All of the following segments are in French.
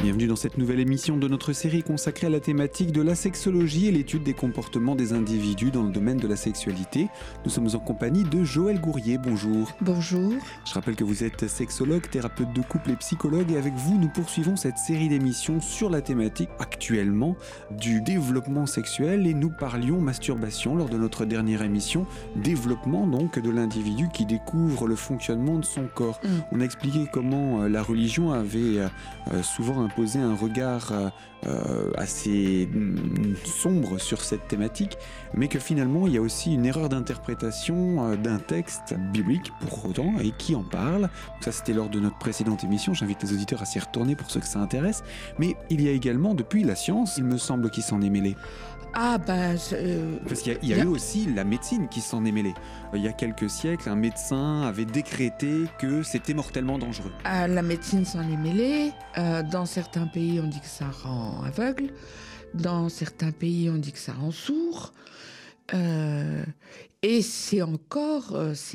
Bienvenue dans cette nouvelle émission de notre série consacrée à la thématique de la sexologie et l'étude des comportements des individus dans le domaine de la sexualité. Nous sommes en compagnie de Joëlle Gourrier. Bonjour. Bonjour. Je rappelle que vous êtes sexologue, thérapeute de couple et psychologue, et avec vous, nous poursuivons cette série d'émissions sur la thématique actuellement du développement sexuel, et nous parlions masturbation lors de notre dernière émission, développement donc de l'individu qui découvre le fonctionnement de son corps. On a expliqué comment la religion avait souvent imposé un regard assez sombre sur cette thématique, mais que finalement il y a aussi une erreur d'interprétation d'un texte biblique pour autant, et qui en parle. Donc ça, c'était lors de notre précédente émission, j'invite les auditeurs à s'y retourner pour ceux que ça intéresse, mais il y a également depuis la science, il me semble, qui s'en est mêlée. Parce qu'il y a eu aussi la médecine qui s'en est mêlée. Il y a quelques siècles, un médecin avait décrété que c'était mortellement dangereux. La médecine s'en est mêlée. Dans certains pays, on dit que ça rend aveugle. Dans certains pays, on dit que ça rend sourd. Et c'est encore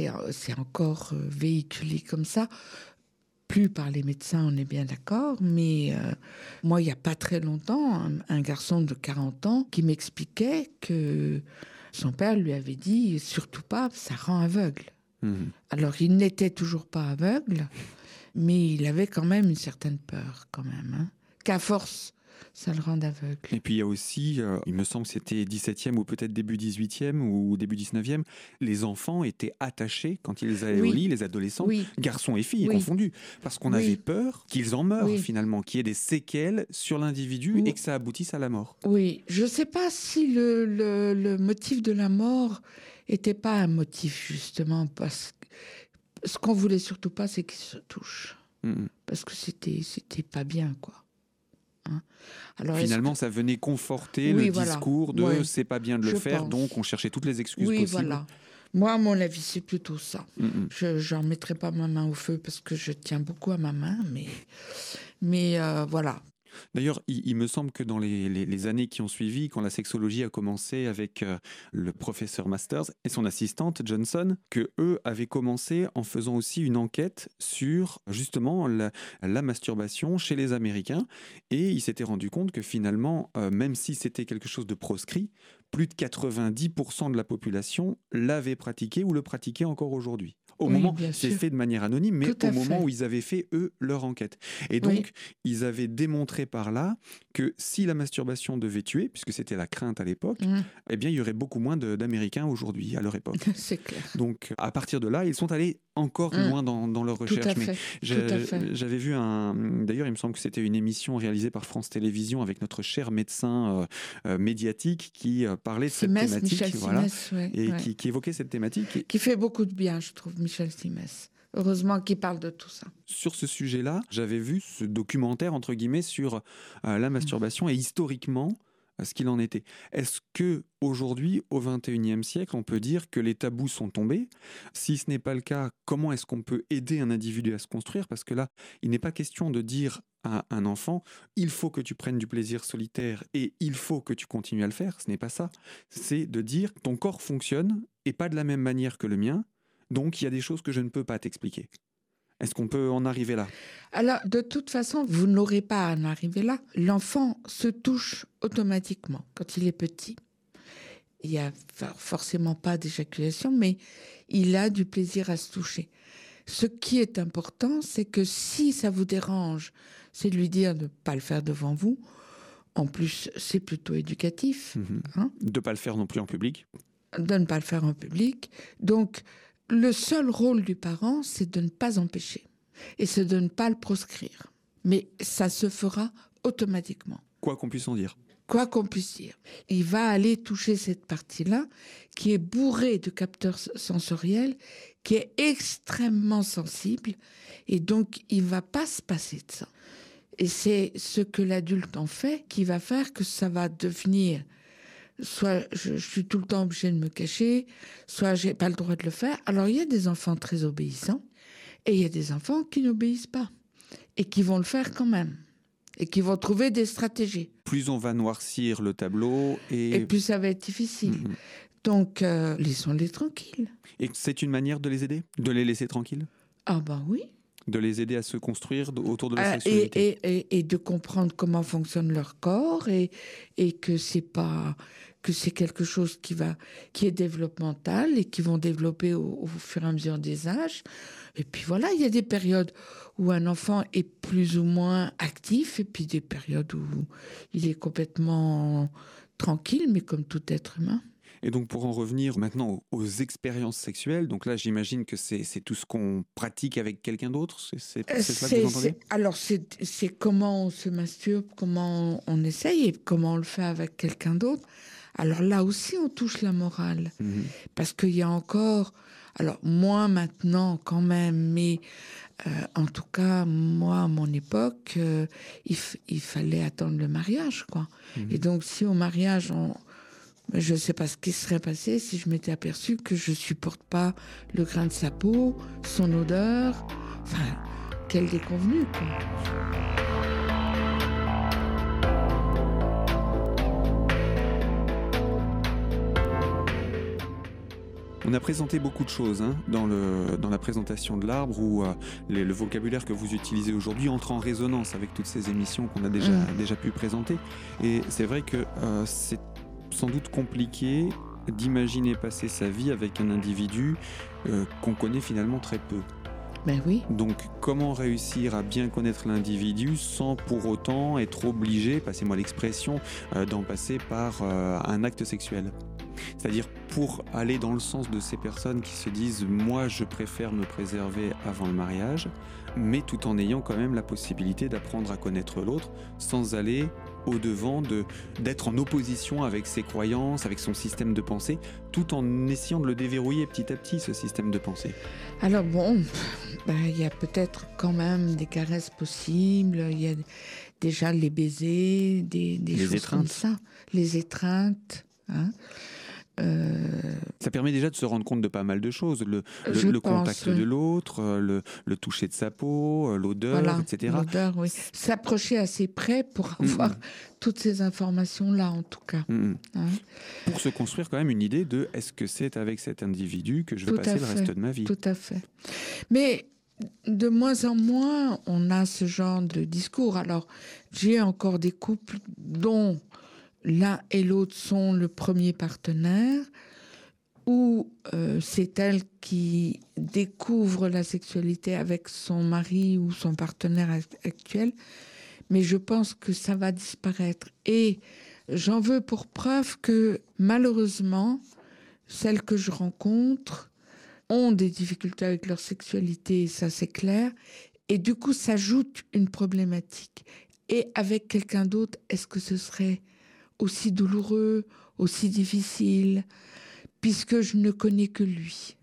véhiculé comme ça. Plus par les médecins, on est bien d'accord, mais moi, il n'y a pas très longtemps, un garçon de 40 ans qui m'expliquait que son père lui avait dit « surtout pas, ça rend aveugle ». Alors, il n'était toujours pas aveugle, mais il avait quand même une certaine peur, quand même, qu'à force, ça le rende aveugle. Et puis il y a aussi, il me semble que c'était 17e ou peut-être début 18e ou début 19e, les enfants étaient attachés quand ils allaient au lit, les adolescents, garçons et filles confondus, parce qu'on avait peur qu'ils en meurent finalement, qu'il y ait des séquelles sur l'individu et que ça aboutisse à la mort. Oui, je ne sais pas si le motif de la mort n'était pas un motif justement, parce que ce qu'on voulait surtout pas, c'est qu'ils se touchent. Parce que c'était pas bien, quoi. Alors, finalement, ça venait conforter le discours de c'est pas bien de le faire, donc on cherchait toutes les excuses possibles. Voilà. Moi, à mon avis, c'est plutôt ça. Je n'en mettrai pas ma main au feu parce que je tiens beaucoup à ma main, mais voilà. D'ailleurs, il me semble que dans les années qui ont suivi, quand la sexologie a commencé avec le professeur Masters et son assistante Johnson, que eux avaient commencé en faisant aussi une enquête sur justement la masturbation chez les Américains, et ils s'étaient rendu compte que finalement, même si c'était quelque chose de proscrit, plus de 90% de la population l'avait pratiqué ou le pratiquait encore aujourd'hui. Au moment, c'est fait de manière anonyme, mais au moment où ils avaient fait, eux, leur enquête. Et donc, ils avaient démontré par là que si la masturbation devait tuer, puisque c'était la crainte à l'époque, eh bien, il y aurait beaucoup moins d'Américains aujourd'hui, à leur époque. C'est clair. Donc, à partir de là, ils sont allés encore plus loin dans leur recherche. Mais j'avais vu d'ailleurs, il me semble que c'était une émission réalisée par France Télévisions avec notre cher médecin médiatique qui parlait de cette thématique. Michel Simès, qui évoquait cette thématique. Qui fait beaucoup de bien, je trouve, Michel Simès. Heureusement qu'il parle de tout ça. Sur ce sujet-là, j'avais vu ce documentaire, entre guillemets, sur la masturbation et historiquement, ce qu'il en était. Est-ce que aujourd'hui, au XXIe siècle, on peut dire que les tabous sont tombés? Si ce n'est pas le cas, comment est-ce qu'on peut aider un individu à se construire? Parce que là, il n'est pas question de dire à un enfant « il faut que tu prennes du plaisir solitaire et il faut que tu continues à le faire ». Ce n'est pas ça. C'est de dire « ton corps fonctionne et pas de la même manière que le mien, donc il y a des choses que je ne peux pas t'expliquer ». Est-ce qu'on peut en arriver là? Alors, de toute façon, vous n'aurez pas à en arriver là. L'enfant se touche automatiquement quand il est petit. Il n'y a forcément pas d'éjaculation, mais il a du plaisir à se toucher. Ce qui est important, c'est que si ça vous dérange, c'est de lui dire de ne pas le faire devant vous. En plus, c'est plutôt éducatif. De ne pas le faire non plus en public. De ne pas le faire en public. Donc, le seul rôle du parent, c'est de ne pas empêcher. Et c'est de ne pas le proscrire. Mais ça se fera automatiquement. Quoi qu'on puisse en dire. Quoi qu'on puisse dire. Il va aller toucher cette partie-là, qui est bourrée de capteurs sensoriels, qui est extrêmement sensible, et donc il ne va pas se passer de ça. Et c'est ce que l'adulte en fait qui va faire que ça va devenir... Soit je suis tout le temps obligée de me cacher, soit j'ai pas le droit de le faire. Alors il y a des enfants très obéissants, et il y a des enfants qui n'obéissent pas, et qui vont le faire quand même. Et qui vont trouver des stratégies. Plus on va noircir le tableau et plus ça va être difficile. Donc, laissons-les tranquilles. Et c'est une manière de les aider? De les laisser tranquilles? Ah ben oui. De les aider à se construire autour de la sexualité. Et de comprendre comment fonctionne leur corps et que c'est quelque chose qui est développemental et qui vont développer au fur et à mesure des âges. Et puis voilà, il y a des périodes où un enfant est plus ou moins actif et puis des périodes où il est complètement tranquille, mais comme tout être humain. Et donc, pour en revenir maintenant aux expériences sexuelles, donc là, j'imagine que c'est tout ce qu'on pratique avec quelqu'un d'autre, c'est ça que vous entendez ? Alors, c'est comment on se masturbe, comment on essaye et comment on le fait avec quelqu'un d'autre. Alors là aussi, on touche la morale. Parce qu'il y a encore... Alors, moins maintenant quand même, mais en tout cas, moi, à mon époque, il fallait attendre le mariage, quoi. Et donc, si au mariage, je ne sais pas ce qui serait passé si je m'étais aperçue que je ne supporte pas le grain de sa peau, son odeur. Enfin, quelle déconvenue, quoi. On a présenté beaucoup de choses dans la présentation de l'arbre où le vocabulaire que vous utilisez aujourd'hui entre en résonance avec toutes ces émissions qu'on a déjà pu présenter. Et c'est vrai que c'est sans doute compliqué d'imaginer passer sa vie avec un individu qu'on connaît finalement très peu. Ben oui. Donc, comment réussir à bien connaître l'individu sans pour autant être obligé, passez-moi l'expression, d'en passer par un acte sexuel ? C'est-à-dire pour aller dans le sens de ces personnes qui se disent « moi, je préfère me préserver avant le mariage », mais tout en ayant quand même la possibilité d'apprendre à connaître l'autre sans aller au-devant d'être en opposition avec ses croyances, avec son système de pensée, tout en essayant de le déverrouiller petit à petit, ce système de pensée. Alors bon, il y a peut-être quand même des caresses possibles, il y a déjà les baisers, des choses étreintes. Comme ça. Les étreintes, Ça permet déjà de se rendre compte de pas mal de choses, le contact de l'autre, le toucher de sa peau, l'odeur, etc. L'odeur, oui. S'approcher assez près pour avoir toutes ces informations-là, en tout cas. Pour se construire quand même une idée de est-ce que c'est avec cet individu que je vais passer le reste de ma vie. Tout à fait. Mais de moins en moins, on a ce genre de discours. Alors, j'ai encore des couples dont l'un et l'autre sont le premier partenaire, où c'est elle qui découvre la sexualité avec son mari ou son partenaire actuel. Mais je pense que ça va disparaître. Et j'en veux pour preuve que, malheureusement, celles que je rencontre ont des difficultés avec leur sexualité, ça c'est clair. Et du coup, s'ajoute une problématique. Et avec quelqu'un d'autre, est-ce que ce serait aussi douloureux, aussi difficile, puisque je ne connais que lui.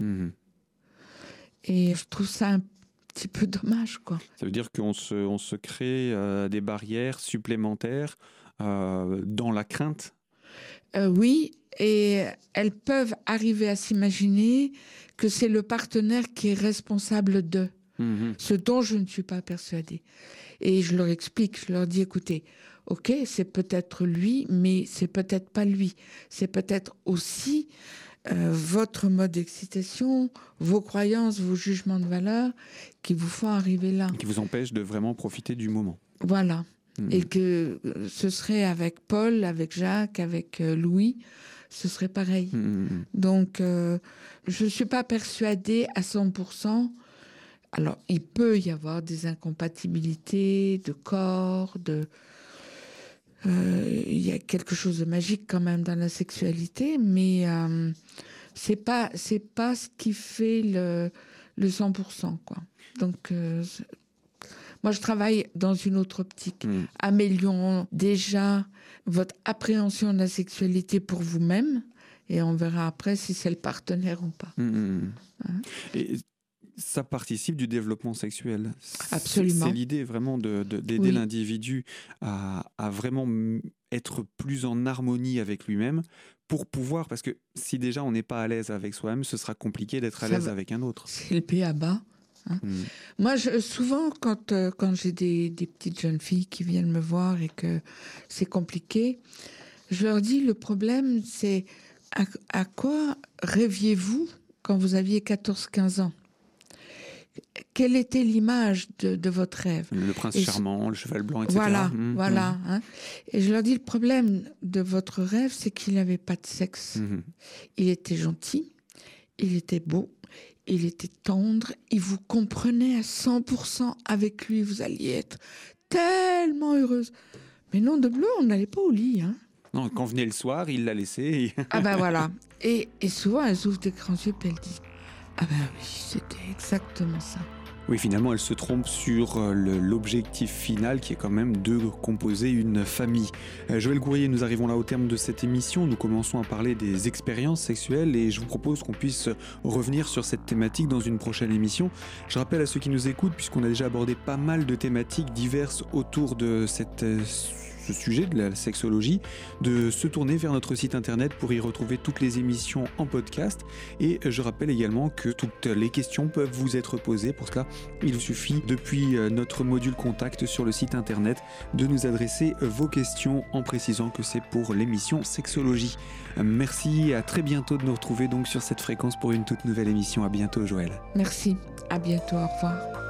Et je trouve ça un petit peu dommage, quoi. Ça veut dire qu'on se crée des barrières supplémentaires dans la crainte ? Oui, et elles peuvent arriver à s'imaginer que c'est le partenaire qui est responsable de ce dont je ne suis pas persuadée. Et je leur explique, je leur dis, écoutez, ok, c'est peut-être lui, mais c'est peut-être pas lui. C'est peut-être aussi votre mode d'excitation, vos croyances, vos jugements de valeur qui vous font arriver là. Qui vous empêchent de vraiment profiter du moment. Voilà. Et que ce serait avec Paul, avec Jacques, avec Louis, ce serait pareil. Donc, je ne suis pas persuadée à 100%. Alors, il peut y avoir des incompatibilités de corps, il y a quelque chose de magique quand même dans la sexualité, mais c'est pas ce qui fait le 100%, quoi. Donc, moi, je travaille dans une autre optique. Améliorons déjà votre appréhension de la sexualité pour vous-même, et on verra après si c'est le partenaire ou pas. Et ça participe du développement sexuel. Absolument. C'est l'idée vraiment d'aider l'individu à vraiment être plus en harmonie avec lui-même pour pouvoir, parce que si déjà on n'est pas à l'aise avec soi-même, ce sera compliqué d'être à l'aise avec un autre. C'est le b.a.-ba. Moi, souvent, quand j'ai des petites jeunes filles qui viennent me voir et que c'est compliqué, je leur dis, le problème, c'est à quoi rêviez-vous quand vous aviez 14-15 ans ? quelle était l'image de votre rêve. Le prince charmant, le cheval blanc, etc. Voilà. Hein. Et je leur dis, le problème de votre rêve, c'est qu'il n'avait pas de sexe. Il était gentil, il était beau, il était tendre, il vous comprenait à 100%. Avec lui, vous alliez être tellement heureuse. Mais non, de bleu, on n'allait pas au lit. Hein. Non, quand venait le soir, il l'a laissé. Ah ben voilà. Et souvent, elles ouvrent des grands yeux et elles disent « Ah ben oui, c'était exactement ça ». Oui, finalement, elle se trompe sur l'objectif final qui est quand même de composer une famille. Joël Gourrier, nous arrivons là au terme de cette émission. Nous commençons à parler des expériences sexuelles et je vous propose qu'on puisse revenir sur cette thématique dans une prochaine émission. Je rappelle à ceux qui nous écoutent, puisqu'on a déjà abordé pas mal de thématiques diverses autour de ce sujet de la sexologie, de se tourner vers notre site internet pour y retrouver toutes les émissions en podcast. Et je rappelle également que toutes les questions peuvent vous être posées. Pour cela, il vous suffit depuis notre module contact sur le site internet de nous adresser vos questions en précisant que c'est pour l'émission Sexologie. Merci et à très bientôt de nous retrouver donc sur cette fréquence pour une toute nouvelle émission. À bientôt Joël. Merci, à bientôt, au revoir.